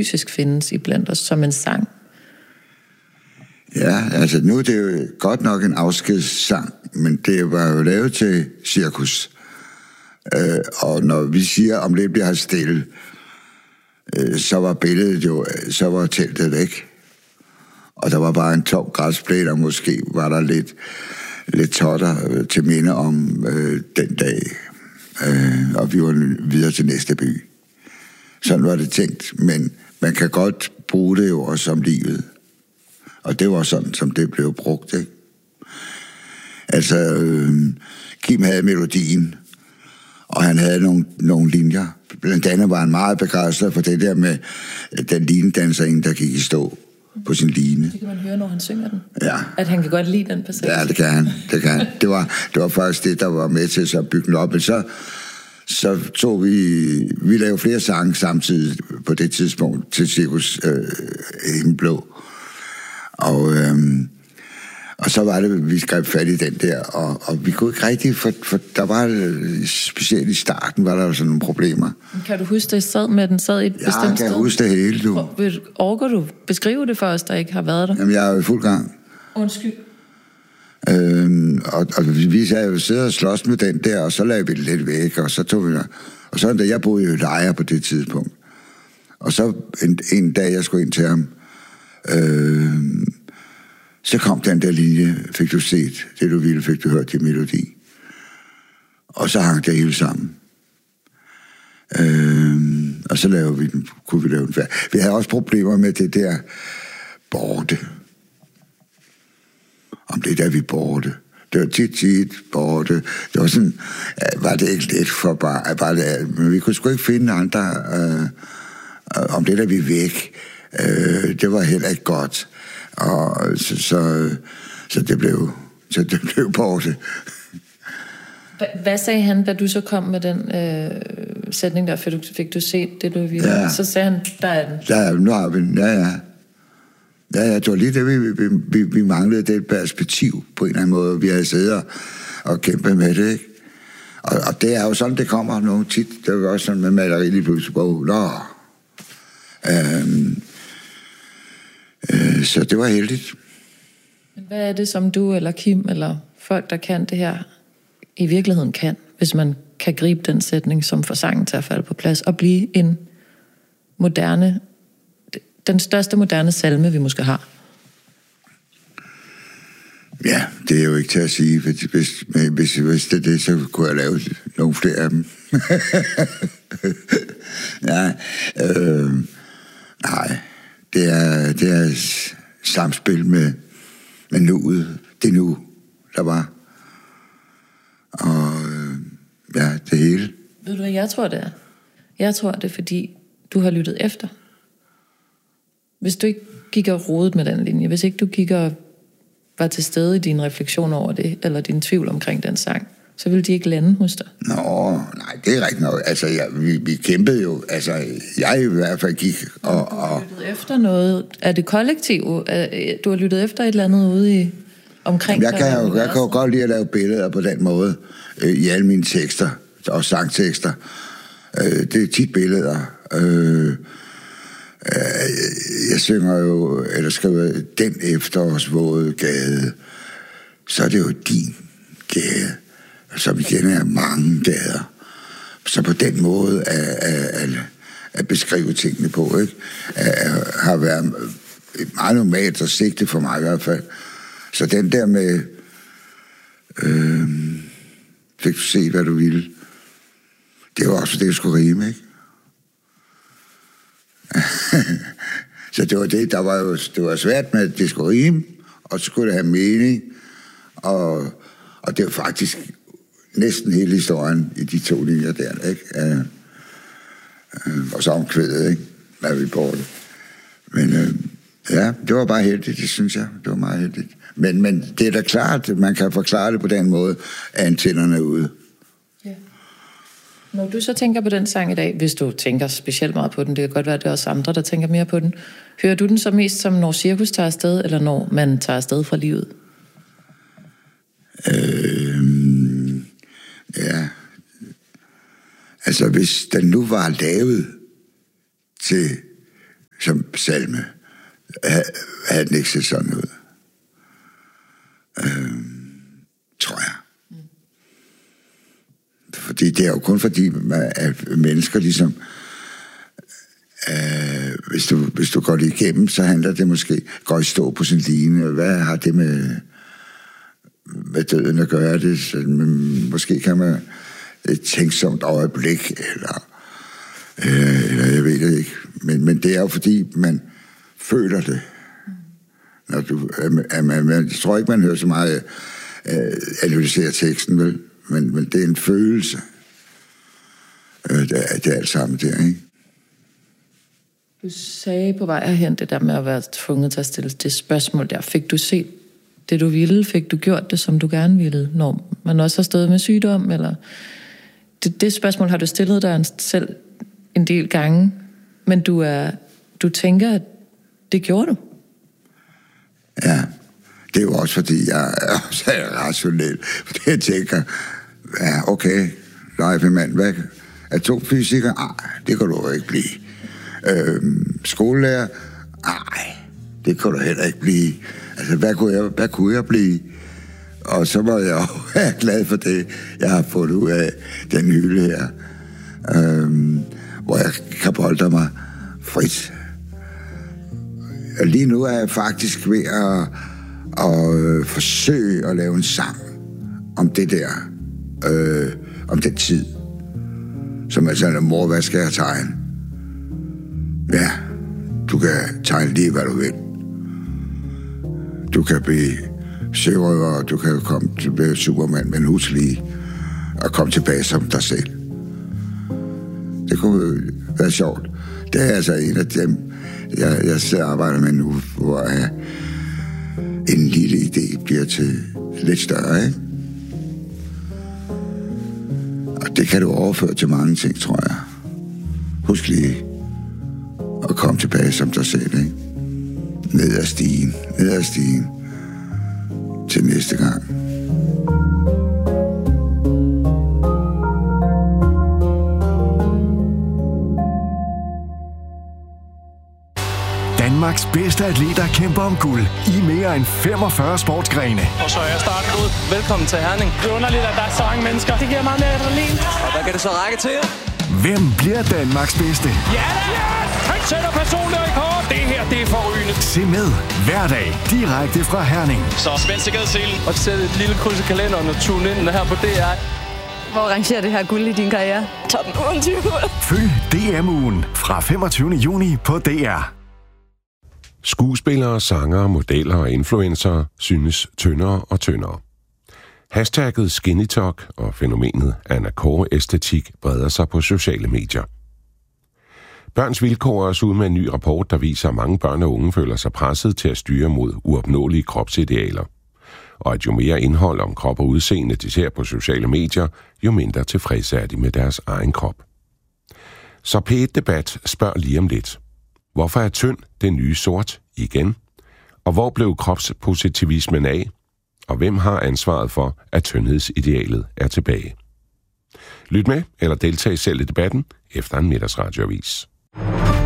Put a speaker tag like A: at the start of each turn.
A: fysisk findes iblandt os som en sang.
B: Ja, altså nu er det jo godt nok en afskedssang, men det var jo lavet til cirkus. Og når vi siger, om lidt bliver stille, så var billedet jo, så var teltet væk. Og der var bare en tom græsplæne, og måske var der lidt totter til minde om den dag. Og vi var videre til næste by. Sådan var det tænkt, men man kan godt bruge det jo også som livet. Og det var sådan, som det blev brugt, ikke? Altså, Kim havde melodien, og han havde nogle linjer. Blandt andet var han meget begejstret for det der med den linedanserinde, der gik i stå på sin line.
A: Det kan man høre, når han synger den.
B: Ja.
A: At han kan godt lide den passage.
B: Ja, det kan han. Det var faktisk det, der var med til at bygge den op. Men så tog vi lavede flere sange samtidig på det tidspunkt til Cirkus Himmelblå. Og så var det, vi skrev fat i den der, og vi kunne ikke rigtig, for der var, specielt i starten, var der jo sådan nogle problemer.
A: Kan du huske, det sad med, den sad i et bestemt sted?
B: Ja, kan jeg huske det hele, du.
A: Orker du beskrive det for os, der ikke har været der?
B: Jamen, jeg er jo i fuld gang.
A: Undskyld.
B: Og vi havde jo siddet og slås med den der, og så lavede vi det lidt væk, og så tog vi der. Og så da jeg boede jo i Lejre på det tidspunkt. Og så en dag, jeg skulle ind til ham, så kom den der linje, fik du set det, du ville, fik du hørt din melodi. Og så hang det hele sammen. Og så kunne vi lave den færdig. Vi havde også problemer med det der borte. Om det der, vi borte. Det var tit borte. Det var sådan, var det ikke lidt for bare det, men vi kunne sgu ikke finde andre, om det der, vi væk. Det var heller ikke godt. Og så det blev borte.
A: Hvad sagde han, da du så kom med den sætning der, fik du set det, du ville? Ja. Så sagde han, der er den.
B: Ja, nu har vi den. Ja. Ja, det var lige det, vi manglede det perspektiv på en eller anden måde. Vi havde siddet og kæmpet med det, ikke? Og det er jo sådan, det kommer nogle tit. Det var også sådan med maleri lige pludselig på. Så det var heldigt.
A: Men hvad er det, som du eller Kim eller folk, der kan det her, i virkeligheden kan, hvis man kan gribe den sætning, som får sangen til at falde på plads, og blive den største moderne salme, vi måske har?
B: Ja, det er jo ikke til at sige. Hvis det er det, så kunne jeg lave nogle flere af dem. Ja, nej. Det er samspil med nuet. Det nu, der var. Og ja, det hele.
A: Ved du, hvad jeg tror, det er? Jeg tror, det er, fordi du har lyttet efter. Hvis du ikke gik og rodet med den linje, hvis ikke du gik og var til stede i din refleksion over det, eller din tvivl omkring den sang, så ville de ikke lande hos dig.
B: Nå, nej, det er rigtigt nok. Altså, vi kæmpede jo. Altså, jeg i hvert fald gik og... Du
A: har lyttet efter noget. Er det kollektiv? Du har lyttet efter et eller andet ude i omkring...
B: Jeg kan jo godt lide at lave billeder på den måde i alle mine tekster og sangtekster. Det er tit billeder. Jeg synger jo, eller skriver den efterårsvåde gade, så er det jo din gade, som igen er mange gader. Så på den måde at beskrive tingene på, ikke? Har været meget normalt og sigte for mig i hvert fald. Så den der med fik du set, hvad du ville, det var også det, jeg skulle rime, ikke? Så det var det, det var svært med, at det skulle rime, og så skulle det have mening, og det var faktisk næsten hele historien i de to linjer der, ikke? Og så omkvædet, ikke? Lad vi på det. Men ja, det var bare heldigt, det synes jeg. Det var meget heldigt. Men det er da klart, at man kan forklare det på den måde, at antennerne er ude.
A: Ja. Når du så tænker på den sang i dag, hvis du tænker specielt meget på den, det kan godt være, at det er også andre, der tænker mere på den, hører du den så mest som, når cirkus tager afsted, eller når man tager afsted fra livet?
B: Ja. Altså, hvis den nu var lavet til som salme. Havde den ikke set sådan ud. Tror jeg. Fordi det er jo kun fordi, at mennesker ligesom, hvis du går det igennem, så handler det måske, går i stå på sin line. Hvad har det med døden at gøre det? Så, måske kan man et tænksomt øjeblik, eller jeg ved det ikke. Men det er jo fordi, man føler det. Når jeg tror ikke, man hører så meget analysere teksten, vel? Men det er en følelse. Det er alt sammen der, ikke?
A: Du sagde på vej herhen det der med at være tvunget til at stille det spørgsmål der. Fik du set det, du ville? Fik du gjort det, som du gerne ville, når man også har stået med sygdom? Eller det spørgsmål har du stillet dig selv en del gange, men du tænker, at det gjorde du?
B: Ja, det er jo også fordi, jeg er også rationel. Fordi jeg tænker, ja, okay, Leif-mand, hvad? Atomfysiker? Nej, det kan du ikke blive. Skolelærer? Nej, det kan du heller ikke blive. Altså, hvad kunne jeg blive? Og så var jeg jo glad for det, jeg har fået ud af den hylde her, hvor jeg kan bolde mig frit. Og lige nu er jeg faktisk ved at forsøge at lave en sang om det der, om den tid. Som altså, mor, hvad skal jeg tegne? Ja, du kan tegne lige, hvad du vil. Du kan blive sørøver, og du kan komme til at blive Superman med en huslige, og komme tilbage som dig selv. Det kunne være sjovt. Det er altså en af dem, jeg sidder og arbejder med nu, hvor en lille idé bliver til lidt større, ikke? Og det kan du overføre til mange ting, tror jeg. Husk lige at komme tilbage som dig selv, ikke? Ned ad stigen, til næste gang.
C: Danmarks bedste atleter kæmper om guld i mere end 45 sportsgrene.
D: Og så er starten ud. Velkommen til Herning. Det er underligt, at der er så mange mennesker. Det giver meget mere adrenalin. Og hvad kan det så række til?
C: Hvem bliver Danmarks bedste?
D: Ja, yes! Han sætter personlig rekord. Det her, det er forrygende.
C: Se med hver dag direkte fra Herning.
D: Så spænd sig til og sæt et lille kryds i kalenderen og tune ind her på DR.
E: Hvor rangerer det her guld i din karriere? Top 20.
C: Følg DM-ugen fra 25. juni på DR.
F: Skuespillere, sangere, modeller og influencer synes tyndere og tyndere. Hashtagget SkinnyTalk og fænomenet anacore-æstetik breder sig på sociale medier. Børns Vilkår er også ude med en ny rapport, der viser, at mange børn og unge føler sig presset til at styre mod uopnåelige kropsidealer. Og at jo mere indhold om krop og udseende de ser på sociale medier, jo mindre tilfredse er de med deres egen krop. Så P1 Debat spørger lige om lidt. Hvorfor er tynd det nye sort igen? Og hvor blev kropspositivismen af? Og hvem har ansvaret for, at tyndhedsidealet er tilbage? Lyt med eller deltag selv i debatten efter en middagsradioavis.